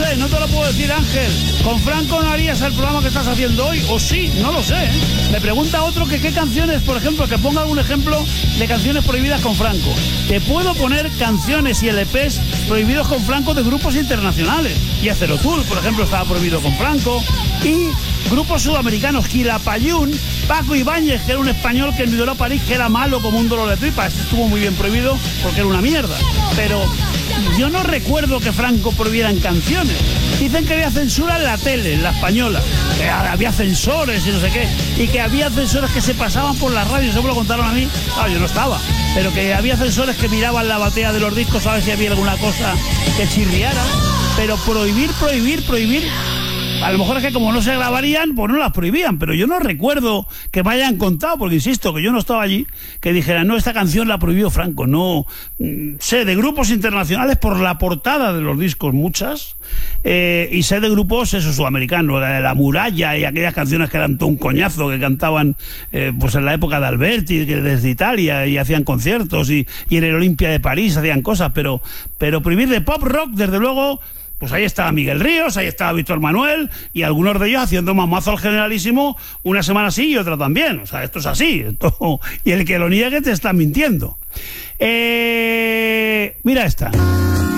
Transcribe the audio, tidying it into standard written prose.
sé, no te lo puedo decir, Ángel. ¿Con Franco no harías el programa que estás haciendo hoy? O sí, no lo sé, ¿eh? Me pregunta otro que qué canciones, por ejemplo, que ponga algún ejemplo de canciones prohibidas con Franco. Te puedo poner canciones y LPs prohibidos con Franco de grupos internacionales. Y Acerotul, por ejemplo, estaba prohibido con Franco. Y grupos sudamericanos, Quilapayún, Paco Ibáñez, que era un español que envió a París, que era malo como un dolor de tripas. Estuvo muy bien prohibido porque era una mierda. Pero yo no recuerdo que Franco prohibiera canciones. Dicen que había censura en la tele, en la española, que había censores y no sé qué, y que había censores que se pasaban por la radio, eso me lo contaron a mí. Claro, yo no estaba, pero que había censores que miraban la batea de los discos a ver si había alguna cosa que chirriara. Pero prohibir, a lo mejor es que como no se grabarían, pues no las prohibían, pero yo no recuerdo que me hayan contado, porque insisto, que yo no estaba allí, que dijeran, no, esta canción la prohibió Franco. No sé de grupos internacionales por la portada de los discos, muchas, y sé de grupos esos sudamericanos, La Muralla y aquellas canciones que eran todo un coñazo, que cantaban pues en la época de Alberti, que desde Italia, y hacían conciertos, y en el Olimpia de París hacían cosas, pero prohibir de pop rock, desde luego. Pues ahí estaba Miguel Ríos, ahí estaba Víctor Manuel, y algunos de ellos haciendo mamazo al Generalísimo una semana sí y otra también. O sea, esto es así. Y el que lo niegue te está mintiendo. Mira esta.